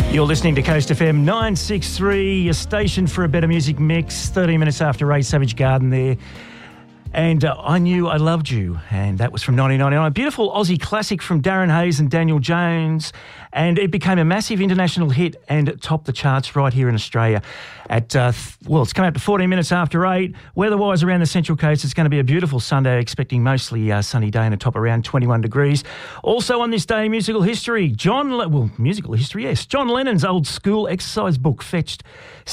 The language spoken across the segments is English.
You're listening to Coast FM 963, your station for a better music mix. 13 minutes after 8, Savage Garden there. And I Knew I Loved You, and that was from 1999. A beautiful Aussie classic from Darren Hayes and Daniel Jones, and it became a massive international hit and topped the charts right here in Australia at, it's come out to 14 minutes after 8. Weather-wise around the Central Coast, it's going to be a beautiful Sunday, expecting mostly sunny day and a top around 21 degrees. Also on this day, musical history. John Lennon's old school exercise book fetched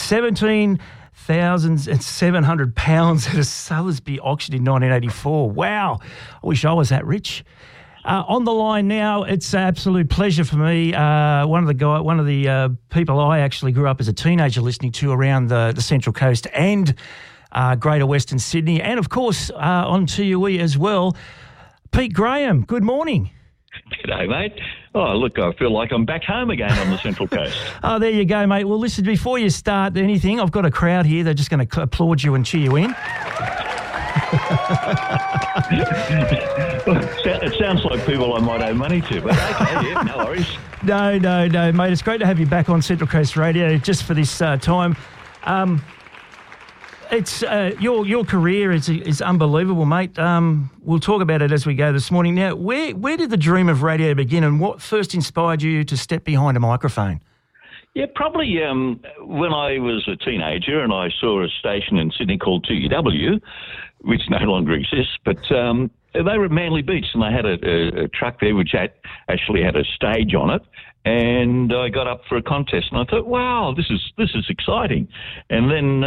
17,700 pounds at a Sotheby's auction in 1984. Wow. I wish I was that rich. On the line now, it's an absolute pleasure for me. One of the people I actually grew up as a teenager listening to around the Central Coast and Greater Western Sydney, and of course on TUE as well. Pete Graham, good morning. G'day, mate. Oh, look, I feel like I'm back home again on the Central Coast. Oh, there you go, mate. Well, listen, before you start anything, I've got a crowd here. They're just going to applaud you and cheer you in. It sounds like people I might owe money to, but okay, yeah, no worries. No, mate. It's great to have you back on Central Coast Radio just for this time. It's your career is unbelievable, mate. We'll talk about it as we go this morning. Now, where did the dream of radio begin, and what first inspired you to step behind a microphone? Yeah, probably when I was a teenager and I saw a station in Sydney called TUW, which no longer exists, but they were at Manly Beach, and they had a truck there which actually had a stage on it. And I got up for a contest, and I thought, wow, this is exciting. And then,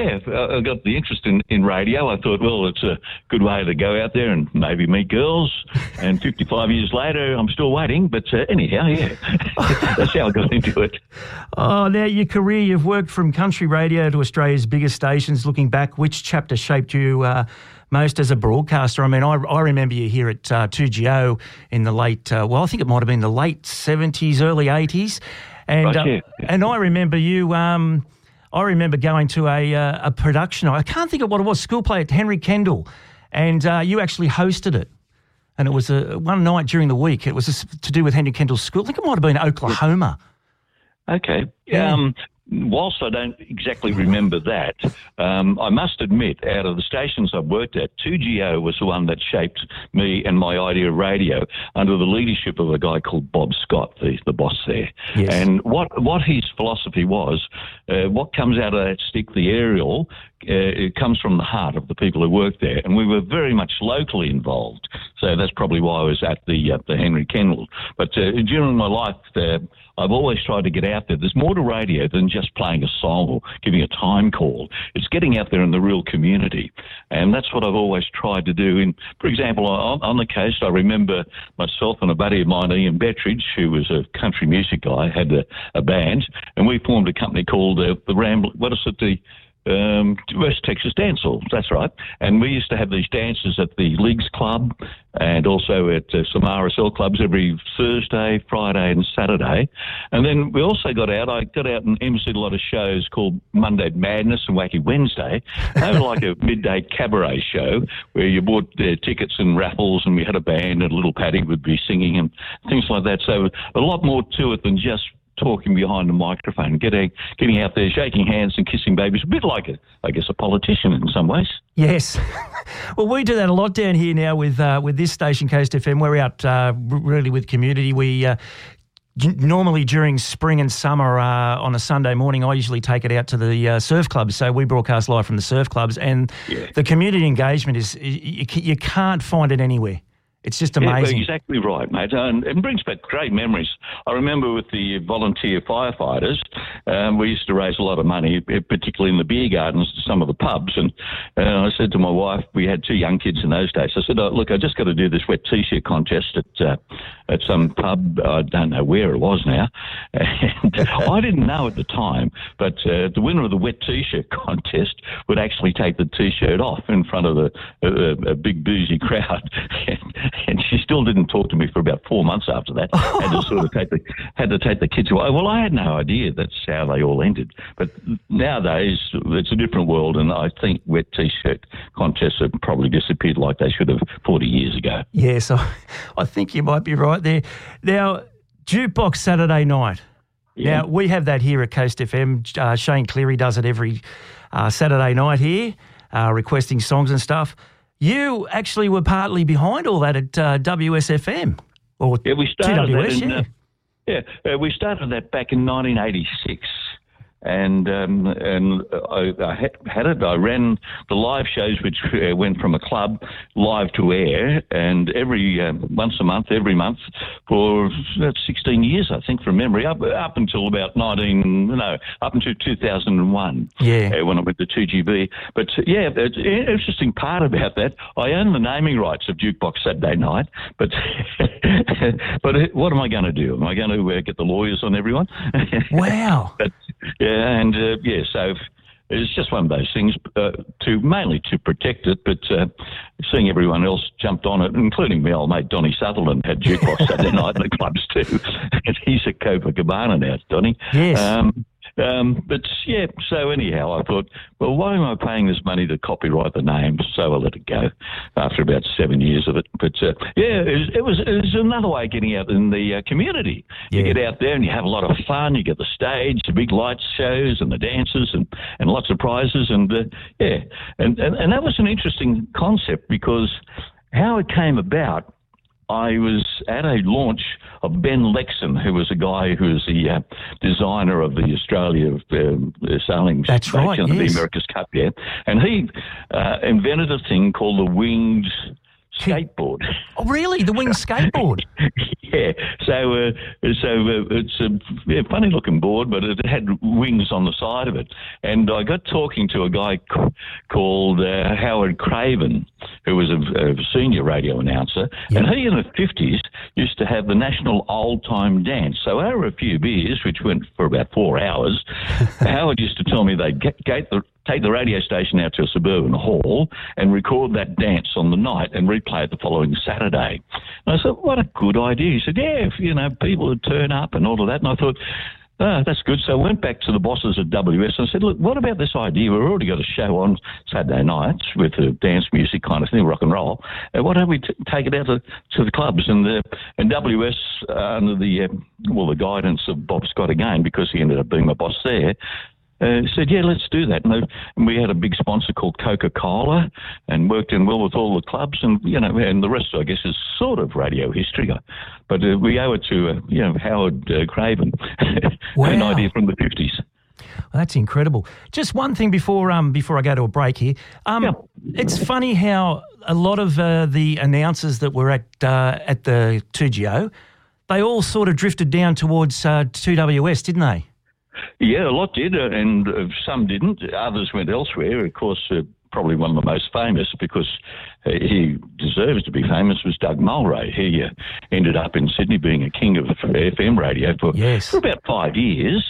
I got the interest in radio. I thought, well, it's a good way to go out there and maybe meet girls. And 55 years later, I'm still waiting. But anyhow, yeah, that's how I got into it. Oh, now your career, you've worked from country radio to Australia's biggest stations. Looking back, which chapter shaped you most as a broadcaster? I mean, I remember you here at 2GO in the late, I think it might have been the late 70s, early 80s. And right, yeah. And I remember you, I remember going to a production. I can't think of what it was, school play at Henry Kendall. And you actually hosted it. And it was one night during the week. It was to do with Henry Kendall's school. I think it might have been Oklahoma. Okay. Yeah. Whilst I don't exactly remember that, I must admit, out of the stations I've worked at, 2GO was the one that shaped me and my idea of radio under the leadership of a guy called Bob Scott, the boss there. Yes. And what his philosophy was, what comes out of that stick, the aerial, it comes from the heart of the people who work there, and we were very much locally involved. So that's probably why I was at the Henry Kendall. But during my life, I've always tried to get out there. There's more to radio than just playing a song or giving a time call. It's getting out there in the real community, and that's what I've always tried to do. For example, on the coast, I remember myself and a buddy of mine, Ian Bettridge, who was a country music guy, had a band, and we formed a company called the Ramble. What is it? West Texas Dance Hall, that's right. And we used to have these dances at the Leagues Club and also at some RSL clubs every Thursday, Friday and Saturday. And then we also I got out and emceed a lot of shows called Monday Madness and Wacky Wednesday. They were like a midday cabaret show where you bought tickets and raffles, and we had a band and little Paddy would be singing and things like that. So a lot more to it than just talking behind a microphone, getting out there, shaking hands and kissing babies, a bit like a politician in some ways. Yes. Well, we do that a lot down here now with this station, Coast FM. We're out really with community. We normally during spring and summer on a Sunday morning, I usually take it out to the surf clubs. So we broadcast live from the surf clubs, and the community engagement is you can't find it anywhere. It's just amazing. Yeah, exactly right, mate. And it brings back great memories. I remember with the volunteer firefighters, we used to raise a lot of money, particularly in the beer gardens to some of the pubs. And I said to my wife, we had 2 young kids in those days, I said, look, I just got to do this wet T-shirt contest at some pub. I don't know where it was now. And I didn't know at the time, but the winner of the wet T-shirt contest would actually take the T-shirt off in front of a big boozy crowd. And she still didn't talk to me for about 4 months after that. Had to sort of had to take the kids away. Well, I had no idea that's how they all ended. But nowadays, it's a different world, and I think wet T-shirt contests have probably disappeared like they should have 40 years ago. Yes, I think you might be right there. Now, Jukebox Saturday Night. Now, we have that here at Coast FM. Shane Cleary does it every Saturday night here, requesting songs and stuff. You actually were partly behind all that at WSFM. Or yeah, we started TWS, that we started that back in 1986. And I had it. I ran the live shows, which went from a club live to air, and every once a month, every month for about 16 years, I think, from memory, up until about up until 2001. Yeah, when I went to 2GB. But the interesting part about that, I own the naming rights of Jukebox Saturday Night. But but what am I going to do? Am I going to get the lawyers on everyone? Wow. But, so it's just one of those things mainly to protect it, but seeing everyone else jumped on it, including my old mate Donny Sutherland had Jukebox Saturday Night in the clubs too. And he's at Copacabana now, Donny. Yes. So anyhow, I thought, well, why am I paying this money to copyright the name? So I let it go after about 7 years of it. But it was another way of getting out in the community. You get out there and you have a lot of fun. You get the stage, the big lights shows and the dances and lots of prizes. And that was an interesting concept because how it came about, I was at a launch of Ben Lexon, who was a guy who was the designer of the Australia sailing station of the America's Cup, and he invented a thing called the winged skateboard. Oh, really? The winged skateboard? Yeah. So it's a funny looking board, but it had wings on the side of it. And I got talking to a guy called Howard Craven, who was a senior radio announcer, and he in the 50s used to have the National Old Time Dance. So over a few beers, which went for about 4 hours, Howard used to tell me they'd take the radio station out to a suburban hall and record that dance on the night and replay it the following Saturday. And I said, what a good idea. He said, if, people would turn up and all of that. And I thought, that's good. So I went back to the bosses at WS and I said, look, what about this idea? We've already got a show on Saturday nights with the dance music kind of thing, rock and roll. Why don't we take it out to the clubs? And WS, under the guidance of Bob Scott again, because he ended up being my boss there, said, let's do that. And we had a big sponsor called Coca-Cola and worked in well with all the clubs. And, and the rest, I guess, is sort of radio history. But we owe it to, Howard Craven, an idea from the 50s. Well, that's incredible. Just one thing before I go to a break here. It's funny how a lot of the announcers that were at the 2GO, they all sort of drifted down towards 2WS, didn't they? Yeah, a lot did, and some didn't. Others went elsewhere. Of course, probably one of the most famous, because he deserves to be famous, was Doug Mulray. He ended up in Sydney being a king of FM radio for about 5 years.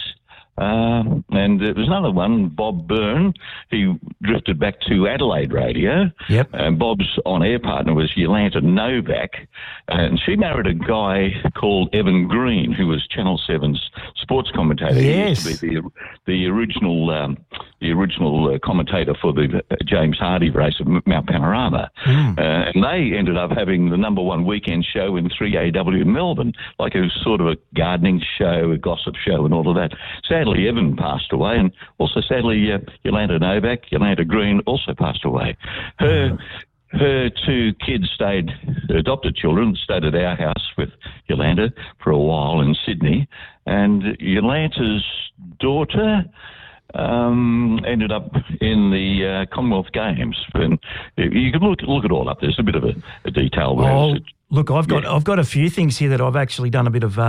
And there was another one, Bob Byrne. He drifted back to Adelaide Radio. Yep. And Bob's on-air partner was Yolanta Novak. And she married a guy called Evan Green, who was Channel 7's sports commentator. Yes. He used to be the original commentator for the James Hardy race at Mount Panorama. And they ended up having the number one weekend show in 3AW in Melbourne, like a sort of a gardening show, a gossip show and all of that. Sadly, Evan passed away, and also sadly, Yolanta Novak, Yolanta Green, also passed away. Her two kids adopted children, stayed at our house with Yolanta for a while in Sydney, and Yolanta's daughter ended up in the Commonwealth Games. And you can look it all up. There's a bit of a detail there. Oh, look, I've got a few things here that I've actually done a bit of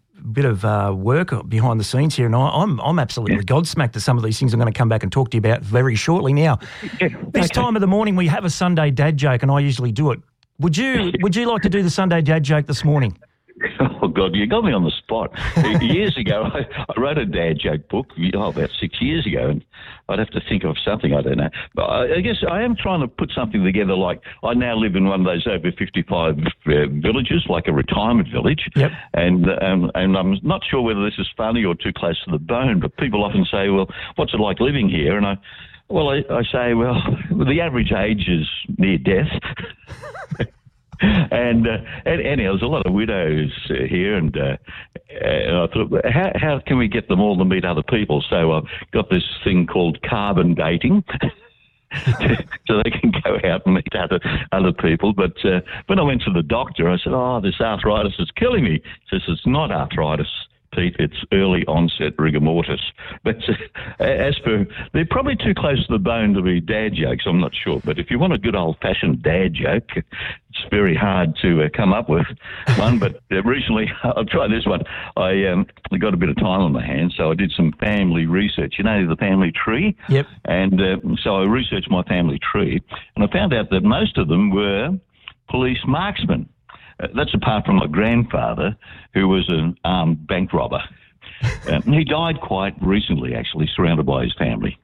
work behind the scenes here, and I'm absolutely gobsmacked at some of these things I'm going to come back and talk to you about very shortly. Now, this time of the morning we have a Sunday dad joke, and I usually do it. Would you like to do the Sunday dad joke this morning? Oh, God, you got me on the spot. Years ago, I wrote a dad joke book, about 6 years ago, and I'd have to think of something, I don't know. But I guess I am trying to put something together, like I now live in one of those over 55 villages, like a retirement village. Yep. And I'm not sure whether this is funny or too close to the bone, but people often say, well, what's it like living here? And I say, well, the average age is near death. And anyhow, there's a lot of widows here, and I thought, how can we get them all to meet other people? So I've got this thing called carbon dating. So they can go out and meet other people. But when I went to the doctor, I said, this arthritis is killing me. He says, it's not arthritis, Pete, it's early onset rigor mortis. But as for, they're probably too close to the bone to be dad jokes, I'm not sure. But if you want a good old-fashioned dad joke, it's very hard to come up with one. But recently, I'll try this one. I got a bit of time on my hands, so I did some family research. You know the family tree? Yep. And so I researched my family tree, and I found out that most of them were police marksmen. That's apart from my grandfather, who was an armed bank robber. He died quite recently, actually, surrounded by his family.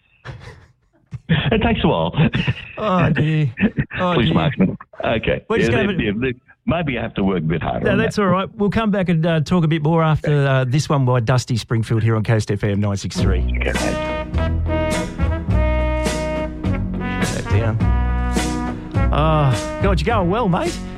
It takes a while. Oh, dear. Police marksman. Okay. We're just maybe I have to work a bit harder. No, that's all right. We'll come back and talk a bit more after this one by Dusty Springfield here on Coast FM 963. Okay. That down. Oh, God, you're going well, mate.